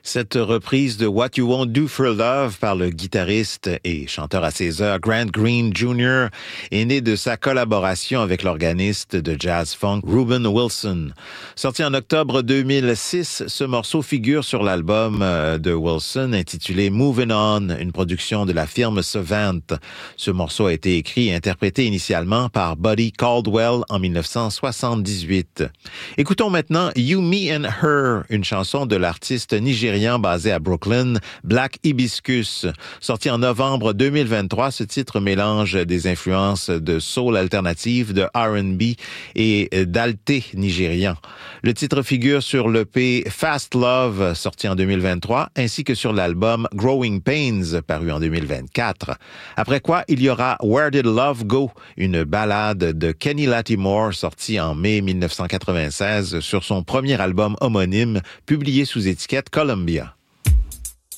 Cette reprise de What You Won't Do for Love par le guitariste et chanteur à ses heures Grant Green Jr. est née de sa collaboration avec l'organiste de jazz funk Reuben Wilson. Sorti en octobre 2006, ce morceau figure sur l'album de Wilson intitulé Moving On, une production de la firme Savant. Ce morceau a été écrit et interprété initialement par Buddy Caldwell en 1978. Écoutons maintenant You, Me and Her, une chanson de l'artiste nigérien basé à Brooklyn, Black Hibiscus. Sorti en novembre 2023, ce titre mélange des influences de soul alternative, de R&B et d'alté nigérian. Le titre figure sur l'EP Fast Love, sorti en 2023, ainsi que sur l'album Growing Pains, paru en 2024. Après quoi, il y aura Where Did Love Go, une ballade de Kenny Lattimore, sortie en mai 1996 sur son premier album homonyme, publié sous étiquette Columbia.